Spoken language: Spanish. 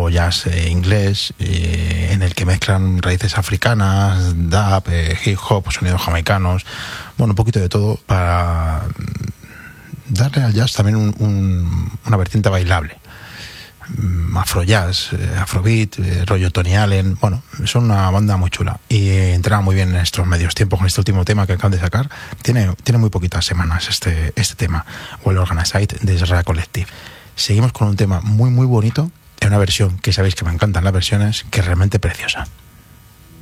jazz inglés, en el que mezclan raíces africanas, dub, hip hop, sonidos jamaicanos, bueno, un poquito de todo para darle al jazz también una vertiente bailable. Afrojazz, afrobeat, rollo Tony Allen. Bueno, son una banda muy chula y entraba muy bien en estos medios tiempos con este último tema que acaban de sacar. Tiene muy poquitas semanas este tema, Well Organized, de Israel Collective. Seguimos con un tema muy muy bonito en una versión que sabéis que me encantan las versiones, que es realmente preciosa.